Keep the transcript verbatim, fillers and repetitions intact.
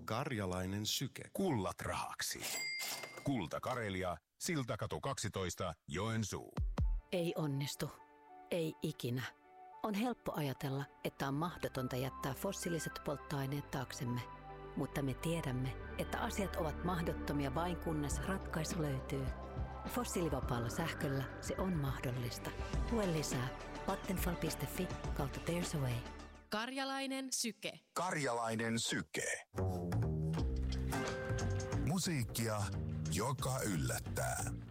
Karjalainen syke. Kullat rahaksi. Kulta Karelia, Siltakatu kaksitoista, Joensuu. Ei onnistu. Ei ikinä. On helppo ajatella, että on mahdotonta jättää fossiiliset polttoaineet taaksemme. Mutta me tiedämme, että asiat ovat mahdottomia vain kunnes ratkaisu löytyy. Fossiilivapaalla sähköllä se on mahdollista. Lue lisää vattenfall piste fi kautta There's a Way. Karjalainen syke. Karjalainen syke. Musiikkia, joka yllättää.